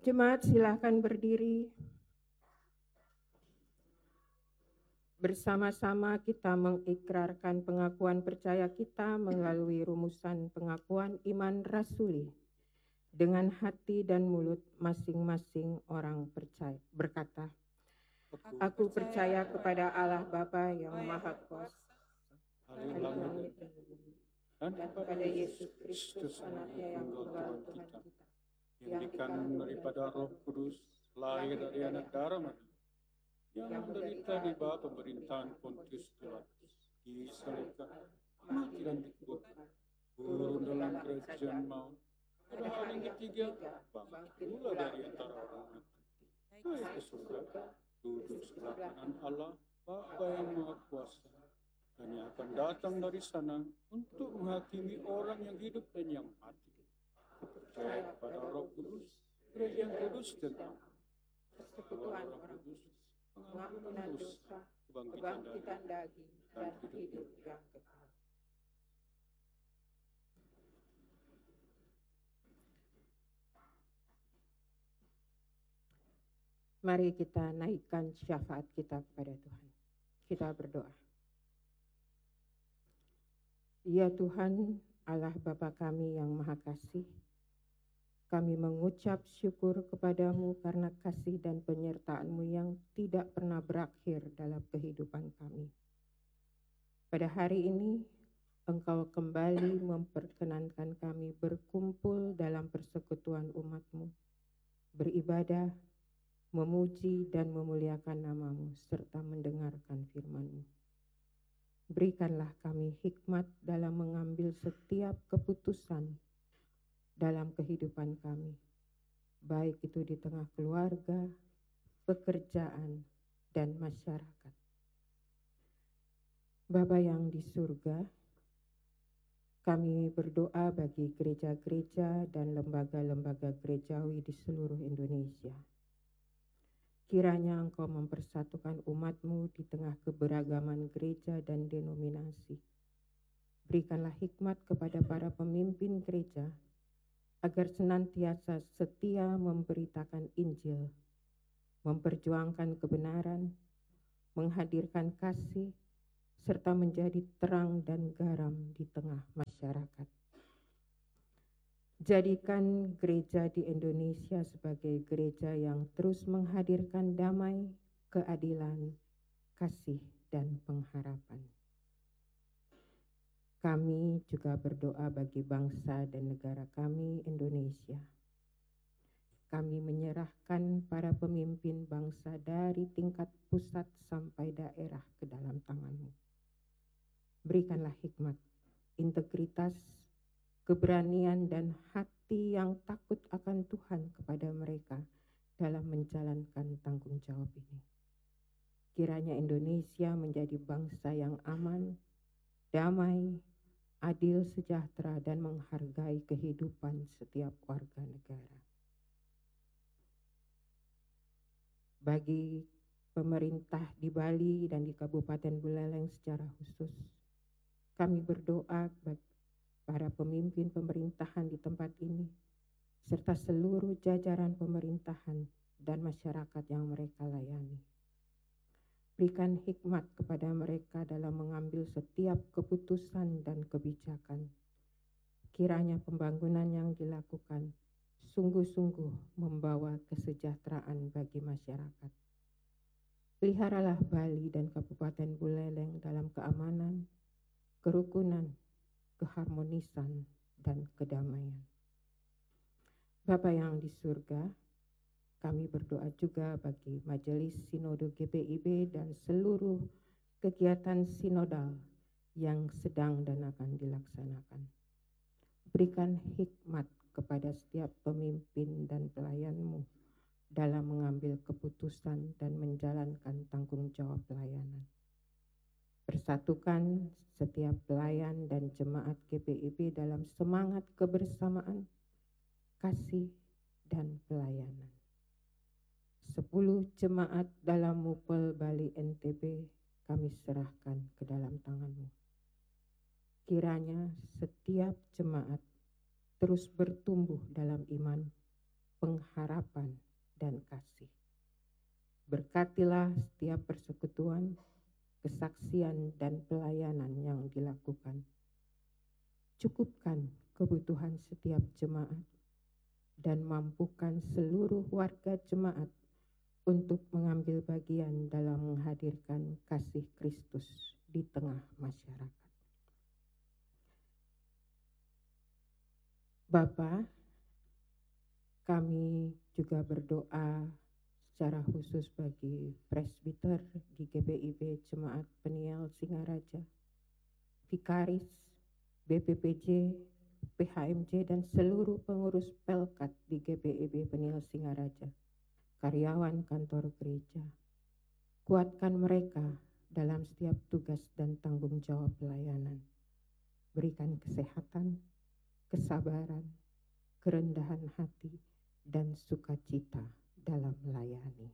Jemaat silakan berdiri. Bersama-sama kita mengikrarkan pengakuan percaya kita melalui rumusan pengakuan iman rasuli. Dengan hati dan mulut masing-masing orang percaya berkata, Aku percaya kepada Allah Bapa yang Maha Kuasa, dan kepada Yesus Kristus anaknya yang tunggal Tuhan kita, yang dikandung daripada Roh Kudus, lahir dari anak darah Maria, yang menderita di bawah pemerintahan Pontius Pilatus, disalibkan, mati dan dikuburkan, turun dalam kerajaan maut, pada hari yang ketiga bangkit pula dari antara orang mati, naik ke surga, duduk sebelah kanan Allah Bapa yang Maha Kuasa, dan yang akan datang dari sana untuk menghakimi orang yang hidup dan yang mati. Percaya kepada Roh Kudus, gereja yang kudus dan aman, persekutuan orang kudus, pengampunan dosa, kebangkitan daging, dan hidup yang kekal. Mari kita naikkan syafaat kita kepada Tuhan. Kita berdoa. Ya Tuhan, Allah Bapa kami yang Maha Kasih, kami mengucap syukur kepadamu karena kasih dan penyertaan-Mu yang tidak pernah berakhir dalam kehidupan kami. Pada hari ini, Engkau kembali memperkenankan kami berkumpul dalam persekutuan umat-Mu, beribadah, memuji dan memuliakan nama-Mu, serta mendengarkan firman-Mu. Berikanlah kami hikmat dalam mengambil setiap keputusan dalam kehidupan kami, baik itu di tengah keluarga, pekerjaan, dan masyarakat. Bapa yang di surga, kami berdoa bagi gereja-gereja dan lembaga-lembaga gerejawi di seluruh Indonesia. Kiranya Engkau mempersatukan umat-Mu di tengah keberagaman gereja dan denominasi. Berikanlah hikmat kepada para pemimpin gereja agar senantiasa setia memberitakan Injil, memperjuangkan kebenaran, menghadirkan kasih, serta menjadi terang dan garam di tengah masyarakat. Jadikan gereja di Indonesia sebagai gereja yang terus menghadirkan damai, keadilan, kasih, dan pengharapan. Kami juga berdoa bagi bangsa dan negara kami, Indonesia. Kami menyerahkan para pemimpin bangsa dari tingkat pusat sampai daerah ke dalam tangan-Mu. Berikanlah hikmat, integritas, keberanian, dan hati yang takut akan Tuhan kepada mereka dalam menjalankan tanggung jawab ini. Kiranya Indonesia menjadi bangsa yang aman, damai, adil, sejahtera, dan menghargai kehidupan setiap warga negara. Bagi pemerintah di Bali dan di Kabupaten Buleleng secara khusus, kami berdoa bagi para pemimpin pemerintahan di tempat ini, serta seluruh jajaran pemerintahan dan masyarakat yang mereka layani. Berikan hikmat kepada mereka dalam mengambil setiap keputusan dan kebijakan. Kiranya pembangunan yang dilakukan sungguh-sungguh membawa kesejahteraan bagi masyarakat. Peliharalah Bali dan Kabupaten Buleleng dalam keamanan, kerukunan, keharmonisan, dan kedamaian. Bapa yang di surga, kami berdoa juga bagi Majelis Sinode GPIB dan seluruh kegiatan sinodal yang sedang dan akan dilaksanakan. Berikan hikmat kepada setiap pemimpin dan pelayan-Mu dalam mengambil keputusan dan menjalankan tanggung jawab pelayanan. Persatukan setiap pelayan dan jemaat GPIB dalam semangat kebersamaan, kasih, dan pelayanan. 10 jemaat dalam Mupel Bali NTB kami serahkan ke dalam tangan-Mu. Kiranya setiap jemaat terus bertumbuh dalam iman, pengharapan, dan kasih. Berkatilah setiap persekutuan, kesaksian, dan pelayanan yang dilakukan. Cukupkan kebutuhan setiap jemaat dan mampukan seluruh warga jemaat untuk mengambil bagian dalam menghadirkan kasih Kristus di tengah masyarakat. Bapa, kami juga berdoa secara khusus bagi presbiter di GBIB Jemaat Peniel Singaraja, vikaris, BPPJ, PHMJ, dan seluruh pengurus Pelkat di GBIB Peniel Singaraja, karyawan kantor gereja. Kuatkan mereka dalam setiap tugas dan tanggung jawab pelayanan. Berikan kesehatan, kesabaran, kerendahan hati, dan sukacita dalam melayani.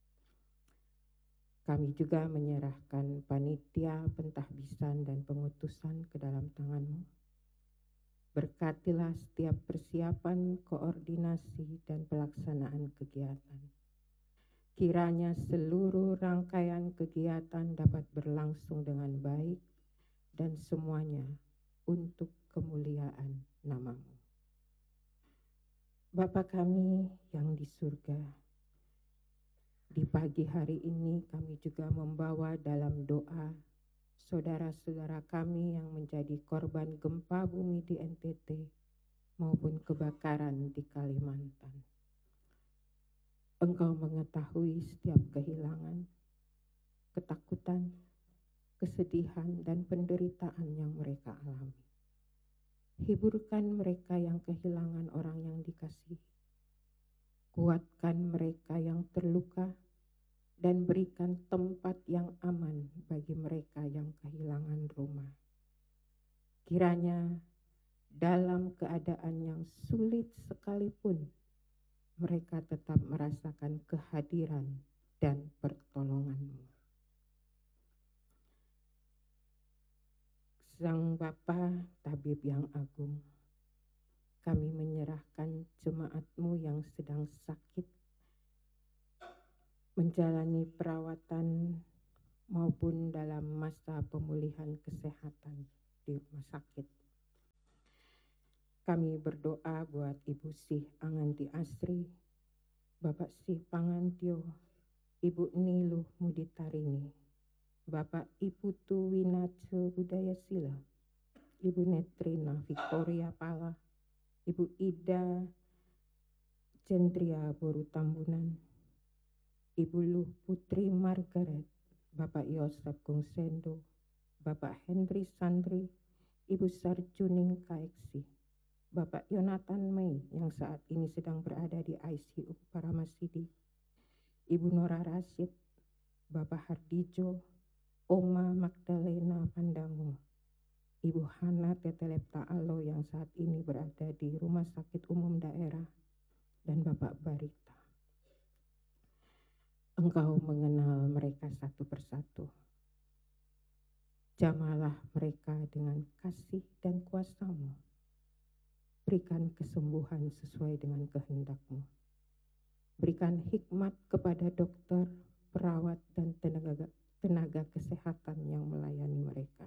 Kami juga menyerahkan panitia pentahbisan dan pengutusan ke dalam tangan-Mu. Berkatilah setiap persiapan, koordinasi, dan pelaksanaan kegiatan. Kiranya seluruh rangkaian kegiatan dapat berlangsung dengan baik dan semuanya untuk kemuliaan nama-Mu. Bapa kami yang di surga, di pagi hari ini kami juga membawa dalam doa saudara-saudara kami yang menjadi korban gempa bumi di NTT maupun kebakaran di Kalimantan. Engkau mengetahui setiap kehilangan, ketakutan, kesedihan, dan penderitaan yang mereka alami. Hiburkan mereka yang kehilangan orang yang dikasihi. Kuatkan mereka yang terluka dan berikan tempat yang aman bagi mereka yang kehilangan rumah. Kiranya dalam keadaan yang sulit sekalipun, mereka tetap merasakan kehadiran dan pertolongan-Mu. Sang Bapa Tabib yang agung, kami menyerahkan jemaat-Mu yang sedang sakit, menjalani perawatan maupun dalam masa pemulihan kesehatan di rumah sakit. Kami berdoa buat Ibu Sih Anganti Asri, Bapak Sih Pangantio, Ibu Niluh Muditarini, Bapak Ibu Tu Winace Budaya Sila, Ibu Netrina Victoria Pala, Ibu Ida Jendria Boru Tambunan, Ibu Luh Putri Margaret, Bapak Yosef Gungsendo, Bapak Henry Sandri, Ibu Sarjuning Kaeksi, Bapak Yonatan Mei yang saat ini sedang berada di ICU Paramasidi, Ibu Nora Rashid, Bapak Hardijo, Oma Magdalena Pandango, Ibu Hana Tetelepta Alo yang saat ini berada di Rumah Sakit Umum Daerah, dan Bapak Barita. Engkau mengenal mereka satu persatu. Jamalah mereka dengan kasih dan kuasa-Mu. Berikan kesembuhan sesuai dengan kehendak-Mu. Berikan hikmat kepada dokter, perawat, dan tenaga kesehatan yang melayani mereka.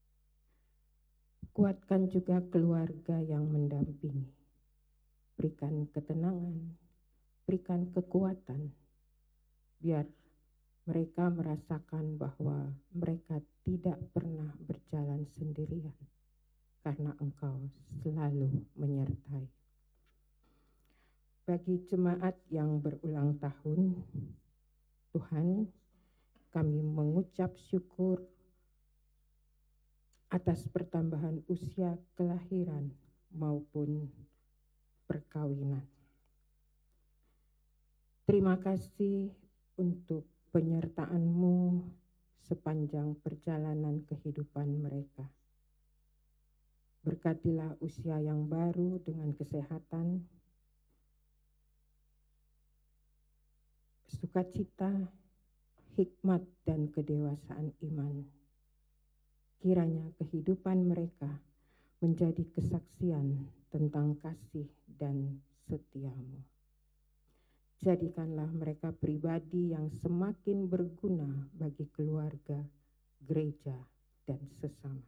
Kuatkan juga keluarga yang mendampingi. Berikan ketenangan, berikan kekuatan, biar mereka merasakan bahwa mereka tidak pernah berjalan sendirian, karena Engkau selalu menyertai. Bagi jemaat yang berulang tahun, Tuhan, kami mengucap syukur atas pertambahan usia kelahiran maupun perkawinan. Terima kasih untuk penyertaan-Mu sepanjang perjalanan kehidupan mereka. Berkatilah usia yang baru dengan kesehatan, sukacita, hikmat, dan kedewasaan iman. Kiranya kehidupan mereka menjadi kesaksian tentang kasih dan setia-Mu. Jadikanlah mereka pribadi yang semakin berguna bagi keluarga, gereja, dan sesama.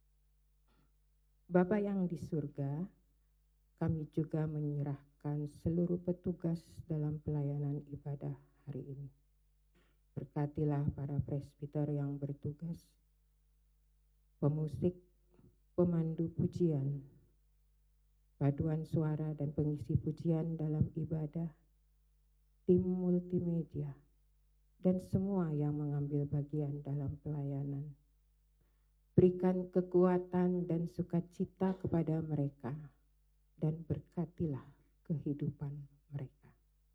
Bapa yang di surga, kami juga menyerahkan seluruh petugas dalam pelayanan ibadah hari ini. Berkatilah para presbiter yang bertugas, pemusik, pemandu pujian, paduan suara dan pengisi pujian dalam ibadah, tim multimedia, dan semua yang mengambil bagian dalam pelayanan. Berikan kekuatan dan sukacita kepada mereka, dan berkatilah kehidupan mereka.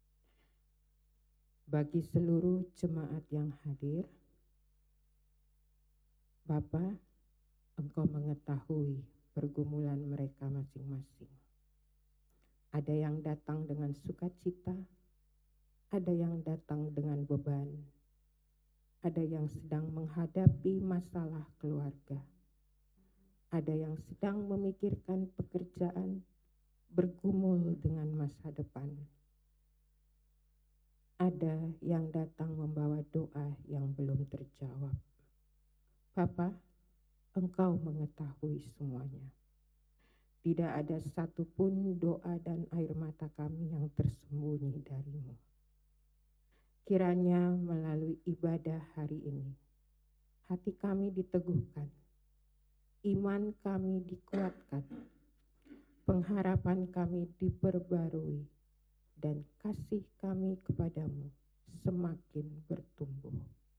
Bagi seluruh jemaat yang hadir, Bapa, Engkau mengetahui pergumulan mereka masing-masing. Ada yang datang dengan sukacita, ada yang datang dengan beban, ada yang sedang menghadapi masalah keluarga, ada yang sedang memikirkan pekerjaan, bergumul dengan masa depan. Ada yang datang membawa doa yang belum terjawab. Bapa, Engkau mengetahui semuanya. Tidak ada satupun doa dan air mata kami yang tersembunyi darimu. Kiranya melalui ibadah hari ini, hati kami diteguhkan, iman kami dikuatkan, pengharapan kami diperbarui, dan kasih kami kepadamu semakin bertumbuh.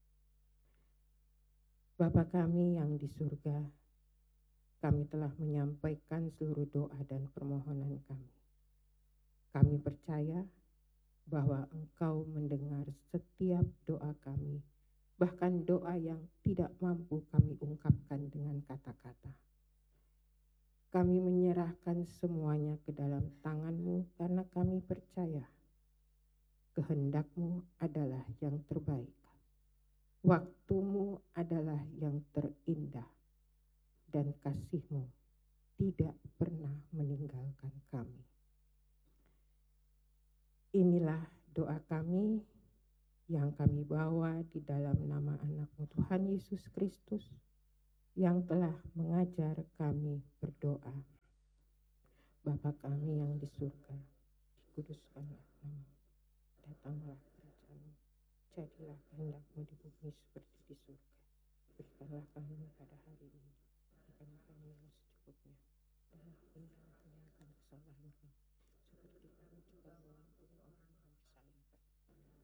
Bapa kami yang di surga, kami telah menyampaikan seluruh doa dan permohonan kami. Kami percaya bahwa Engkau mendengar setiap doa kami, bahkan doa yang tidak mampu kami ungkapkan dengan kata-kata. Kami menyerahkan semuanya ke dalam tangan-Mu karena kami percaya kehendak-Mu adalah yang terbaik. Waktu-Mu adalah yang terindah, dan kasih-Mu tidak pernah meninggalkan kami. Inilah doa kami yang kami bawa di dalam nama anak-Mu Tuhan Yesus Kristus yang telah mengajar kami berdoa. Bapa kami yang di surga,